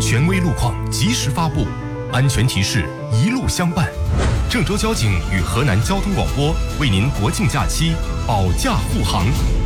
权威路况及时发布，安全提示一路相伴。郑州交警与河南交通广播为您国庆假期保驾护航。